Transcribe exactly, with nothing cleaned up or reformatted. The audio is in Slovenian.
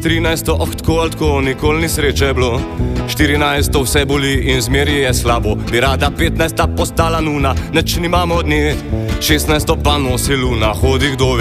trinajsto, oh, tako ali tako, nikoli ni sreče bilo. štirinajsto vse boli in zmeri je slabo. Bi rada petnajsta postala nuna, neč nimamo od nje. šestnajsto pa nosi luna, hodi kdo ve.